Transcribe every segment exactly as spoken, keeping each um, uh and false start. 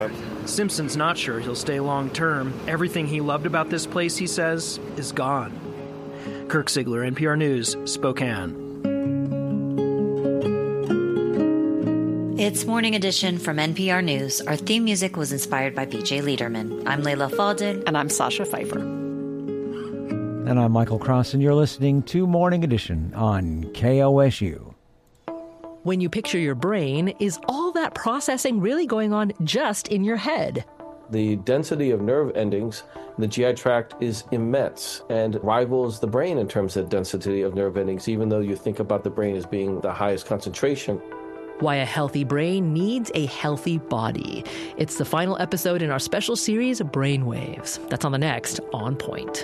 Simpson's not sure he'll stay long term. Everything he loved about this place, he says, is gone. Kirk Sigler, N P R News, Spokane. It's Morning Edition from N P R News. Our theme music was inspired by B J Liederman. I'm Layla Fadel. And I'm Sasha Pfeiffer. And I'm Michael Cross, and you're listening to Morning Edition on K O S U. When you picture your brain, is all that processing really going on just in your head? The density of nerve endings in the G I tract is immense and rivals the brain in terms of density of nerve endings, even though you think about the brain as being the highest concentration. Why a healthy brain needs a healthy body. It's the final episode in our special series, Brainwaves. That's on the next On Point.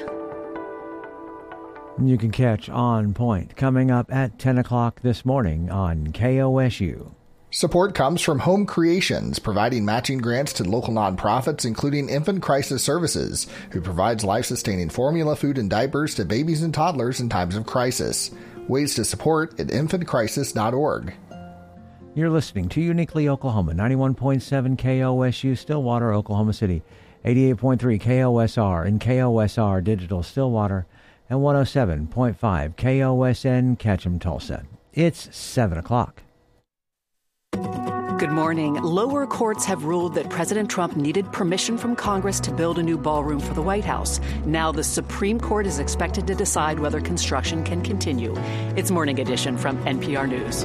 You can catch On Point coming up at ten o'clock this morning on K O S U. Support comes from Home Creations, providing matching grants to local nonprofits, including Infant Crisis Services, who provides life-sustaining formula, food, and diapers to babies and toddlers in times of crisis. Ways to support at infant crisis dot org. You're listening to Uniquely Oklahoma, ninety-one point seven K O S U, Stillwater, Oklahoma City, eighty-eight point three K O S R and K O S R Digital Stillwater, and one oh seven point five K O S N Ketchum, Tulsa. It's seven o'clock. Good morning. Lower courts have ruled that President Trump needed permission from Congress to build a new ballroom for the White House. Now the Supreme Court is expected to decide whether construction can continue. It's Morning Edition from N P R News.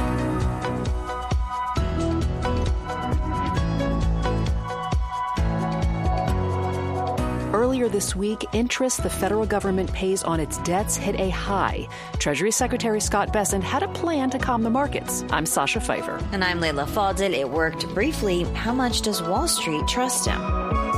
Earlier this week, interest the federal government pays on its debts hit a high. Treasury Secretary Scott Bessent had a plan to calm the markets. I'm Sasha Pfeiffer. And I'm Layla Fadel. It worked briefly. How much does Wall Street trust him?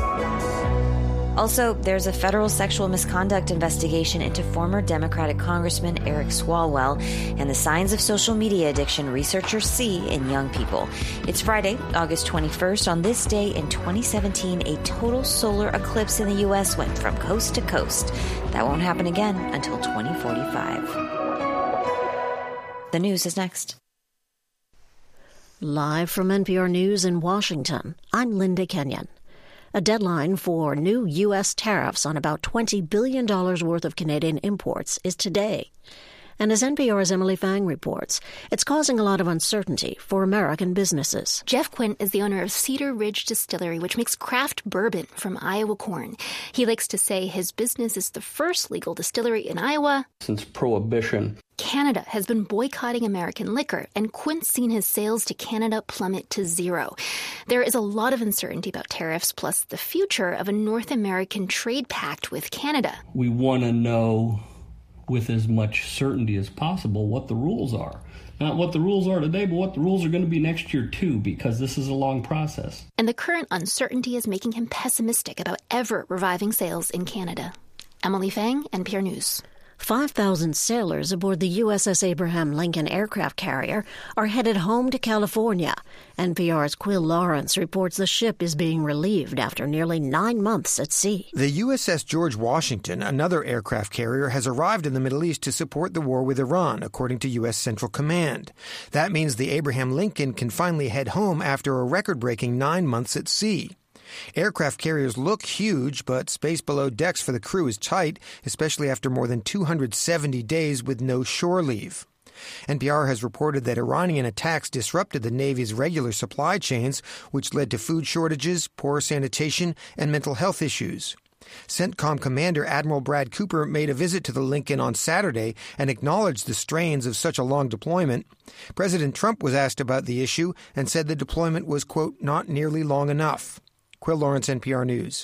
Also, there's a federal sexual misconduct investigation into former Democratic Congressman Eric Swalwell and the signs of social media addiction researchers see in young people. It's Friday, August twenty-first. On this day in twenty seventeen, a total solar eclipse in the U S went from coast to coast. That won't happen again until twenty forty-five. The news is next. Live from N P R News in Washington, I'm Linda Kenyon. A deadline for new U S tariffs on about twenty billion dollars worth of Canadian imports is today. And as N P R's Emily Fang reports, it's causing a lot of uncertainty for American businesses. Jeff Quint is the owner of Cedar Ridge Distillery, which makes craft bourbon from Iowa corn. He likes to say his business is the first legal distillery in Iowa since Prohibition. Canada has been boycotting American liquor, and Quint's seen his sales to Canada plummet to zero. There is a lot of uncertainty about tariffs, plus the future of a North American trade pact with Canada. We want to know with as much certainty as possible what the rules are. Not what the rules are today, but what the rules are going to be next year too, because this is a long process. And the current uncertainty is making him pessimistic about ever reviving sales in Canada. Emily Fang, N P R News. five thousand sailors aboard the U S S Abraham Lincoln aircraft carrier are headed home to California. N P R's Quill Lawrence reports the ship is being relieved after nearly nine months at sea. The U S S George Washington, another aircraft carrier, has arrived in the Middle East to support the war with Iran, according to U S Central Command. That means the Abraham Lincoln can finally head home after a record-breaking nine months at sea. Aircraft carriers look huge, but space below decks for the crew is tight, especially after more than two hundred seventy days with no shore leave. N P R has reported that Iranian attacks disrupted the Navy's regular supply chains, which led to food shortages, poor sanitation, and mental health issues. CENTCOM Commander Admiral Brad Cooper made a visit to the Lincoln on Saturday and acknowledged the strains of such a long deployment. President Trump was asked about the issue and said the deployment was, quote, not nearly long enough. Quill Lawrence, N P R News.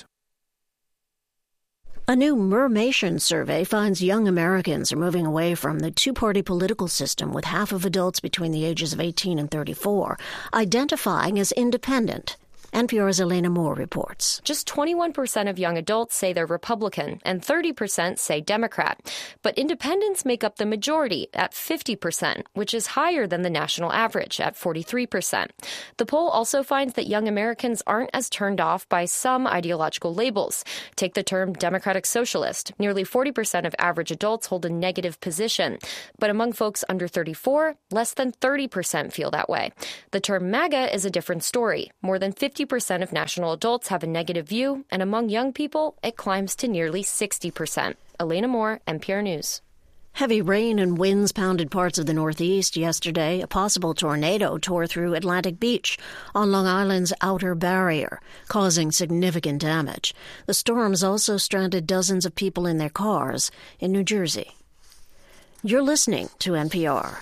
A new Mermation survey finds young Americans are moving away from the two-party political system, with half of adults between the ages of eighteen and thirty-four identifying as independent. N P R's Elena Moore reports. Just twenty-one percent of young adults say they're Republican and thirty percent say Democrat. But independents make up the majority at fifty percent, which is higher than the national average at forty-three percent. The poll also finds that young Americans aren't as turned off by some ideological labels. Take the term Democratic Socialist. Nearly forty percent of average adults hold a negative position. But among folks under thirty-four, less than thirty percent feel that way. The term MAGA is a different story. More than fifty fifty percent of national adults have a negative view, and among young people, it climbs to nearly sixty percent. Elena Moore, N P R News. Heavy rain and winds pounded parts of the Northeast yesterday. A possible tornado tore through Atlantic Beach on Long Island's outer barrier, causing significant damage. The storms also stranded dozens of people in their cars in New Jersey. You're listening to N P R.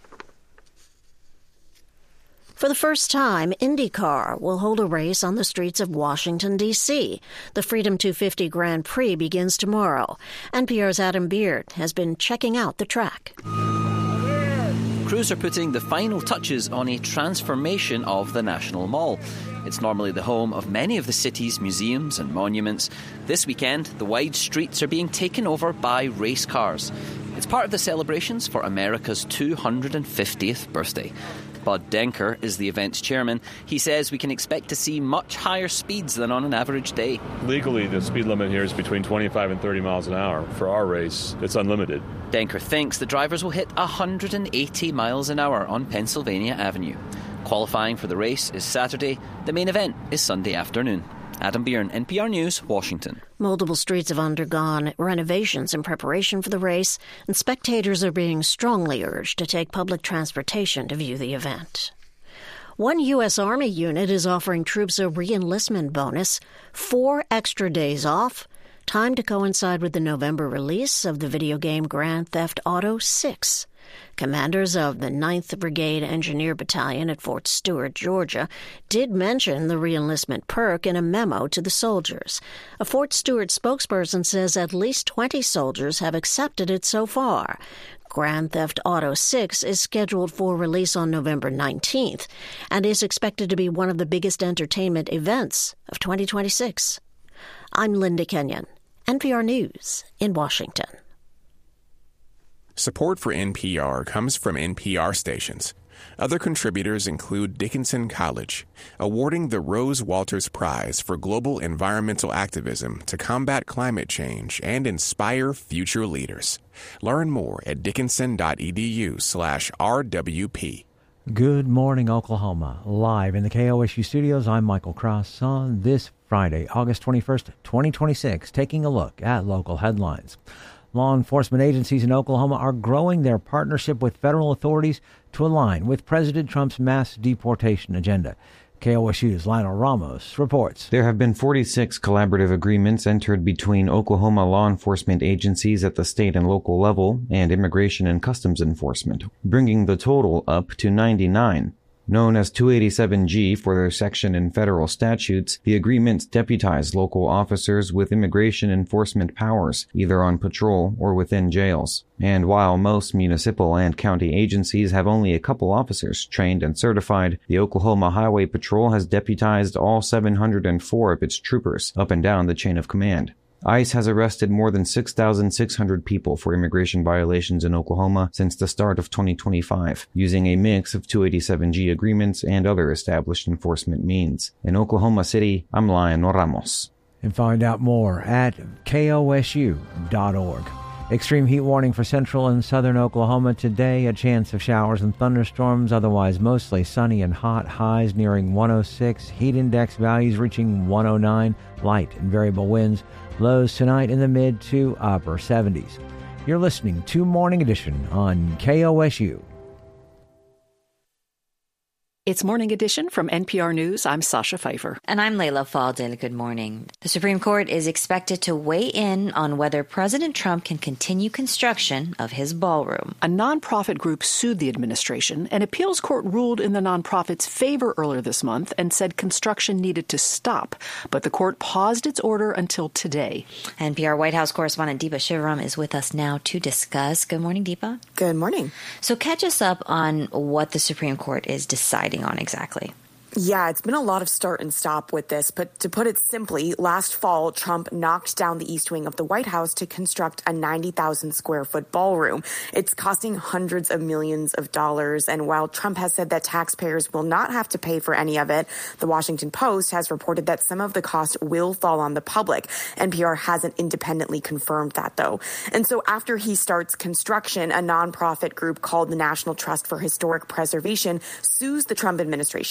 For the first time, IndyCar will hold a race on the streets of Washington, D C The Freedom two fifty Grand Prix begins tomorrow. N P R's Adam Beard has been checking out the track. Crews are putting the final touches on a transformation of the National Mall. It's normally the home of many of the city's museums and monuments. This weekend, the wide streets are being taken over by race cars. It's part of the celebrations for America's two hundred fiftieth birthday. Bud Denker is the event's chairman. He says we can expect to see much higher speeds than on an average day. Legally, the speed limit here is between twenty-five and thirty miles an hour. For our race, it's unlimited. Denker thinks the drivers will hit one hundred eighty miles an hour on Pennsylvania Avenue. Qualifying for the race is Saturday. The main event is Sunday afternoon. Adam Byrne, N P R News, Washington. Multiple streets have undergone renovations in preparation for the race, and spectators are being strongly urged to take public transportation to view the event. One U S. Army unit is offering troops a re-enlistment bonus, four extra days off, time to coincide with the November release of the video game Grand Theft Auto six. Commanders of the ninth Brigade Engineer Battalion at Fort Stewart, Georgia, did mention the reenlistment perk in a memo to the soldiers. A Fort Stewart spokesperson says at least twenty soldiers have accepted it so far. Grand Theft Auto six is scheduled for release on November nineteenth and is expected to be one of the biggest entertainment events of twenty twenty-six. I'm Linda Kenyon, N P R News in Washington. Support for N P R comes from N P R stations. Other contributors include Dickinson College, awarding the Rose Walters Prize for Global Environmental Activism to combat climate change and inspire future leaders. Learn more at dickinson.edu slash RWP. Good morning, Oklahoma. Live in the K O S U studios, I'm Michael Cross on this Friday, August twenty-first, twenty twenty-six, taking a look at local headlines. Law enforcement agencies in Oklahoma are growing their partnership with federal authorities to align with President Trump's mass deportation agenda. K O S U's Lionel Ramos reports. There have been forty-six collaborative agreements entered between Oklahoma law enforcement agencies at the state and local level and Immigration and Customs Enforcement, bringing the total up to ninety-nine. Known as two eighty-seven G for their section in federal statutes, the agreements deputize local officers with immigration enforcement powers, either on patrol or within jails. And while most municipal and county agencies have only a couple officers trained and certified, the Oklahoma Highway Patrol has deputized all seven hundred four of its troopers up and down the chain of command. ICE has arrested more than six thousand six hundred people for immigration violations in Oklahoma since the start of twenty twenty-five, using a mix of two eighty-seven G agreements and other established enforcement means. In Oklahoma City, I'm Lionel Ramos. And find out more at K O S U dot org. Extreme heat warning for central and southern Oklahoma today. A chance of showers and thunderstorms, otherwise mostly sunny and hot. Highs nearing one oh six. Heat index values reaching one oh nine. Light and variable winds. Lows tonight in the mid to upper seventies. You're listening to Morning Edition on K O S U. It's Morning Edition from N P R News. I'm Sasha Pfeiffer. And I'm Layla Faldil. Good morning. The Supreme Court is expected to weigh in on whether President Trump can continue construction of his ballroom. A nonprofit group sued the administration. An appeals court ruled in the nonprofit's favor earlier this month and said construction needed to stop. But the court paused its order until today. N P R White House correspondent Deepa Shivaram is with us now to discuss. Good morning, Deepa. Good morning. So catch us up on what the Supreme Court is deciding on exactly. Yeah, it's been a lot of start and stop with this, but to put it simply, last fall, Trump knocked down the east wing of the White House to construct a ninety thousand square foot ballroom. It's costing hundreds of millions of dollars, and while Trump has said that taxpayers will not have to pay for any of it, the Washington Post has reported that some of the cost will fall on the public. N P R hasn't independently confirmed that, though. And so after he starts construction, a nonprofit group called the National Trust for Historic Preservation sues the Trump administration and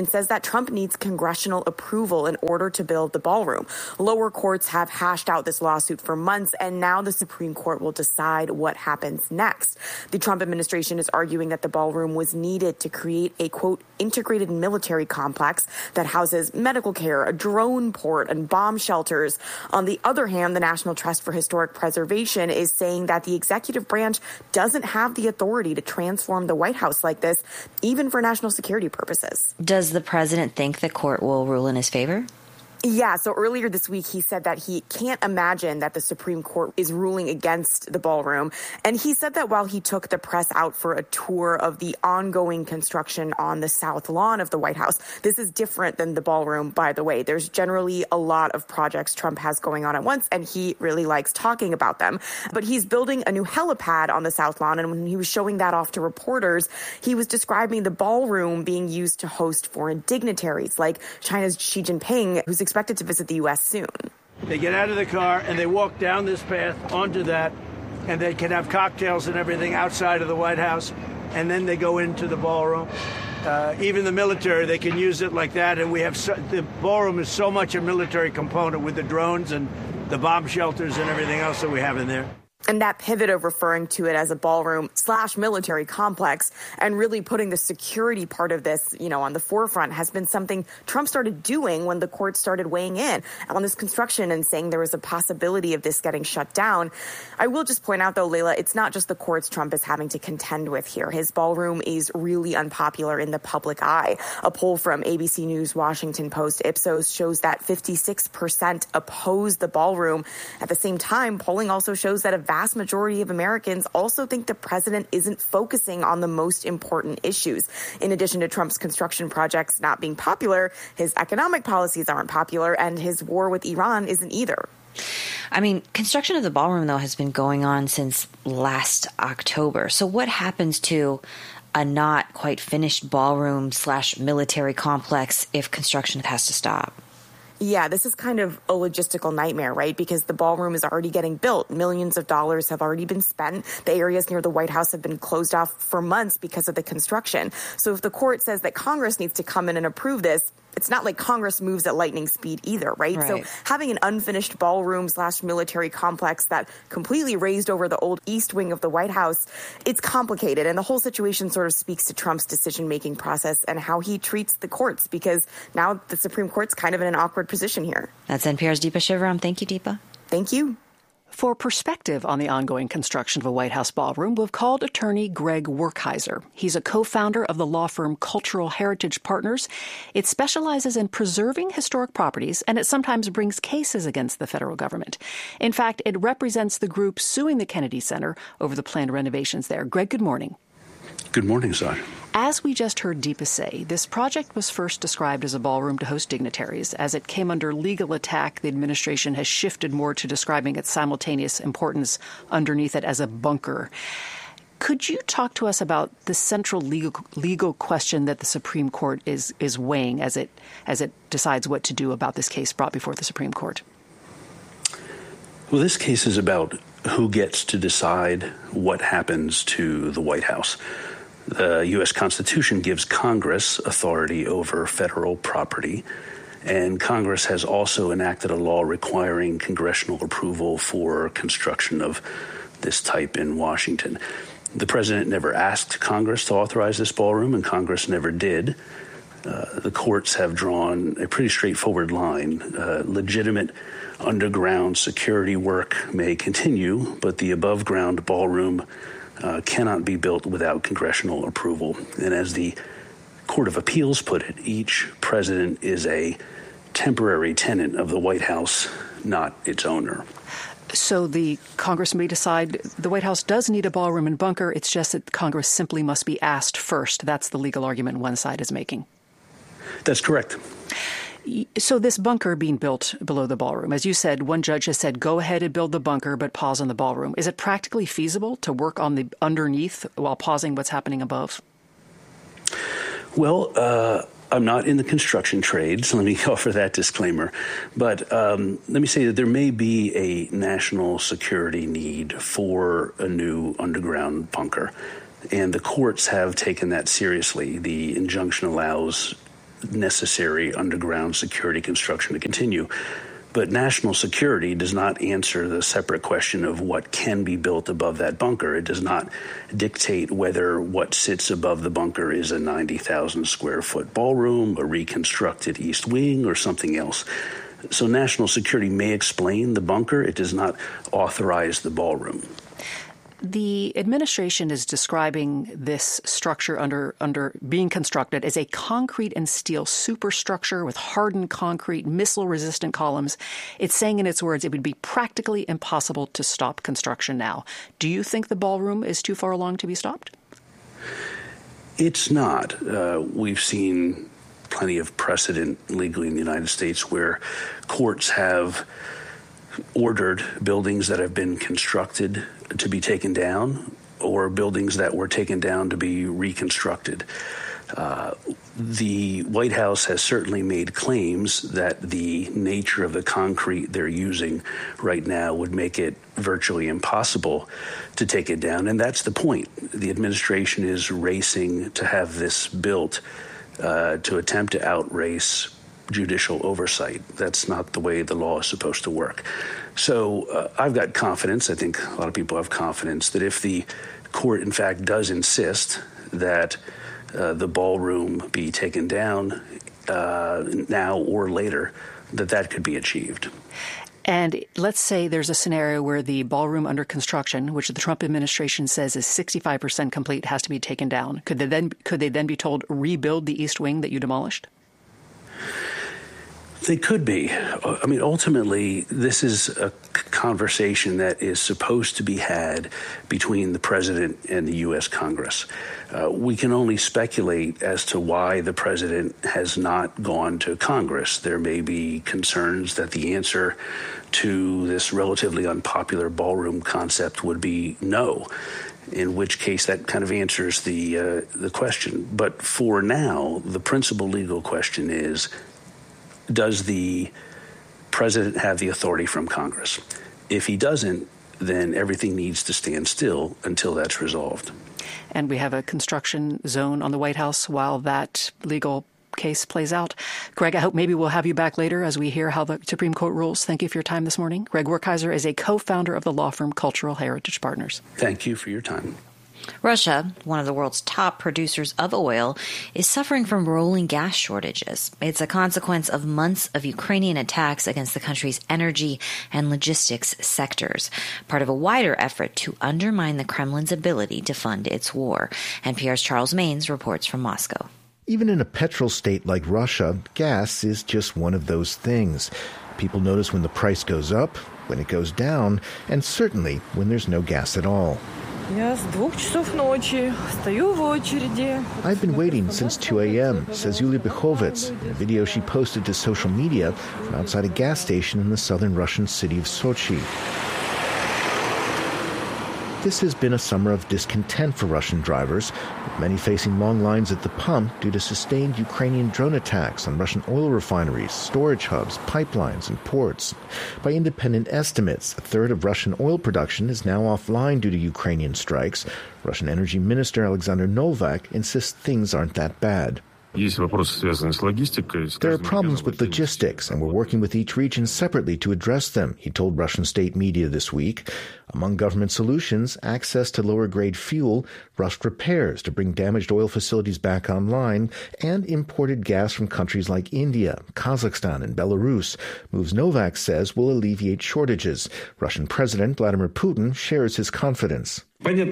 and says that Trump needs congressional approval in order to build the ballroom. Lower courts have hashed out this lawsuit for months, and now the Supreme Court will decide what happens next. The Trump administration is arguing that the ballroom was needed to create a, quote, integrated military complex that houses medical care, a drone port, and bomb shelters. On the other hand, the National Trust for Historic Preservation is saying that the executive branch doesn't have the authority to transform the White House like this, even for national security purposes. Does the president think the court will rule in his favor? Yeah, so earlier this week, he said that he can't imagine that the Supreme Court is ruling against the ballroom. And he said that while he took the press out for a tour of the ongoing construction on the south lawn of the White House. This is different than the ballroom, by the way. There's generally a lot of projects Trump has going on at once, and he really likes talking about them. But he's building a new helipad on the south lawn, and when he was showing that off to reporters, he was describing the ballroom being used to host foreign dignitaries like China's Xi Jinping, who's expected to visit the U S soon. They get out of the car and they walk down this path onto that, and they can have cocktails and everything outside of the White House, and then they go into the ballroom. Uh, even the military, they can use it like that, and we have so, the ballroom is so much a military component with the drones and the bomb shelters and everything else that we have in there. And that pivot of referring to it as a ballroom slash military complex and really putting the security part of this, you know, on the forefront has been something Trump started doing when the court started weighing in on this construction and saying there was a possibility of this getting shut down. I will just point out, though, Layla, it's not just the courts Trump is having to contend with here. His ballroom is really unpopular in the public eye. A poll from A B C News, Washington Post, Ipsos shows that fifty-six percent oppose the ballroom. At the same time, polling also shows that a vast majority of Americans also think the president isn't focusing on the most important issues. In addition to Trump's construction projects not being popular, his economic policies aren't popular, and his war with Iran isn't either. I mean, construction of the ballroom, though, has been going on since last October. So what happens to a not quite finished ballroom slash military complex if construction has to stop? Yeah, this is kind of a logistical nightmare, right? Because the ballroom is already getting built. Millions of dollars have already been spent. The areas near the White House have been closed off for months because of the construction. So if the court says that Congress needs to come in and approve this, it's not like Congress moves at lightning speed either, right? Right. So having an unfinished ballroom slash military complex that completely raised over the old East Wing of the White House, it's complicated. And the whole situation sort of speaks to Trump's decision-making process and how he treats the courts, because now the Supreme Court's kind of in an awkward position here. That's N P R's Deepa Shivaram. Thank you, Deepa. Thank you. For perspective on the ongoing construction of a White House ballroom, we've called attorney Greg Werkheiser. He's a co-founder of the law firm Cultural Heritage Partners. It specializes in preserving historic properties, and it sometimes brings cases against the federal government. In fact, it represents the group suing the Kennedy Center over the planned renovations there. Greg, good morning. Good morning, Zara. As we just heard Deepa say, this project was first described as a ballroom to host dignitaries. As it came under legal attack, the administration has shifted more to describing its simultaneous importance underneath it as a bunker. Could you talk to us about the central legal legal question that the Supreme Court is is weighing as it as it decides what to do about this case brought before the Supreme Court? Well, this case is about who gets to decide what happens to the White House. The U S Constitution gives Congress authority over federal property, and Congress has also enacted a law requiring congressional approval for construction of this type in Washington. The president never asked Congress to authorize this ballroom, and Congress never did. Uh, the courts have drawn a pretty straightforward line. Uh, legitimate underground security work may continue, but the above-ground ballroom uh, cannot be built without congressional approval. And as the Court of Appeals put it, each president is a temporary tenant of the White House, not its owner. So the Congress may decide the White House does need a ballroom and bunker. It's just that Congress simply must be asked first. That's the legal argument one side is making. That's correct. So this bunker being built below the ballroom, as you said, one judge has said, go ahead and build the bunker, but pause on the ballroom. Is it practically feasible to work on the underneath while pausing what's happening above? Well, uh, I'm not in the construction trade, so let me offer that disclaimer. But um, let me say that there may be a national security need for a new underground bunker, and the courts have taken that seriously. The injunction allows necessary underground security construction to continue. But national security does not answer the separate question of what can be built above that bunker. It does not dictate whether what sits above the bunker is a ninety thousand square foot ballroom, a reconstructed East Wing, or something else. So national security may explain the bunker. It does not authorize the ballroom. The administration is describing this structure under under being constructed as a concrete and steel superstructure with hardened concrete, missile-resistant columns. It's saying in its words it would be practically impossible to stop construction now. Do you think the ballroom is too far along to be stopped? It's not. Uh, we've seen plenty of precedent legally in the United States where courts have ordered buildings that have been constructed to be taken down or buildings that were taken down to be reconstructed. Uh, the White House has certainly made claims that the nature of the concrete they're using right now would make it virtually impossible to take it down. And that's the point. The administration is racing to have this built uh, to attempt to outrace judicial oversight. That's not the way the law is supposed to work. So uh, I've got confidence, I think a lot of people have confidence, that if the court in fact does insist that uh, the ballroom be taken down uh, now or later, that that could be achieved. And let's say there's a scenario where the ballroom under construction, which the Trump administration says is sixty-five percent complete, has to be taken down. Could they then could they then be told, rebuild the East Wing that you demolished? They could be. I mean, ultimately, this is a conversation that is supposed to be had between the president and the U S Congress. Uh, we can only speculate as to why the president has not gone to Congress. There may be concerns that the answer to this relatively unpopular ballroom concept would be no, in which case that kind of answers the uh, the question. But for now, the principal legal question is, does the president have the authority from Congress? If he doesn't, then everything needs to stand still until that's resolved. And we have a construction zone on the White House while that legal case plays out. Greg, I hope maybe we'll have you back later as we hear how the Supreme Court rules. Thank you for your time this morning. Greg Werkheiser is a co-founder of the law firm Cultural Heritage Partners. Thank you for your time. Russia, one of the world's top producers of oil, is suffering from rolling gas shortages. It's a consequence of months of Ukrainian attacks against the country's energy and logistics sectors, part of a wider effort to undermine the Kremlin's ability to fund its war. N P R's Charles Maynes reports from Moscow. Even in a petrol state like Russia, gas is just one of those things. People notice when the price goes up, when it goes down, and certainly when there's no gas at all. I've been waiting since two a.m., says Yulia Bichovets in a video she posted to social media from outside a gas station in the southern Russian city of Sochi. This has been a summer of discontent for Russian drivers, with many facing long lines at the pump due to sustained Ukrainian drone attacks on Russian oil refineries, storage hubs, pipelines, and ports. By independent estimates, a third of Russian oil production is now offline due to Ukrainian strikes. Russian Energy Minister Alexander Novak insists things aren't that bad. There are problems with logistics, and we're working with each region separately to address them, he told Russian state media this week. Among government solutions, access to lower-grade fuel, rushed repairs to bring damaged oil facilities back online, and imported gas from countries like India, Kazakhstan, and Belarus, moves Novak says will alleviate shortages. Russian President Vladimir Putin shares his confidence. This week,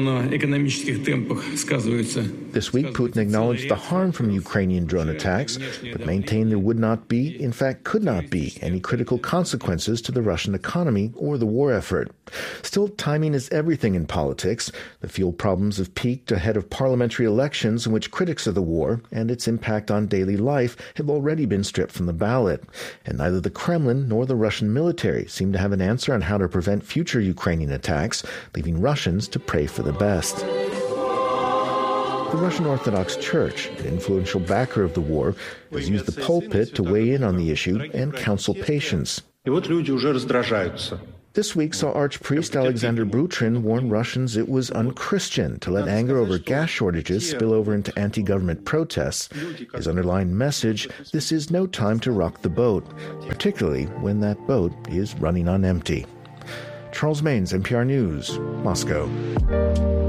Putin acknowledged the harm from Ukrainian drone attacks, but maintained there would not be, in fact could not be, any critical consequences to the Russian economy or the war effort. Still, timing is everything in politics. The fuel problems have peaked ahead of parliamentary elections in which critics of the war and its impact on daily life have already been stripped from the ballot. And neither the Kremlin nor the Russian military seem to have an answer on how to prevent future Ukrainian attacks, leaving Russians to pray for the best. The Russian Orthodox Church, an influential backer of the war, has used the pulpit to weigh in on the issue and counsel patience. This week saw Archpriest Alexander Brutrin warn Russians it was unchristian to let anger over gas shortages spill over into anti-government protests. His underlying message, this is no time to rock the boat, particularly when that boat is running on empty. Charles Maynes, N P R News, Moscow.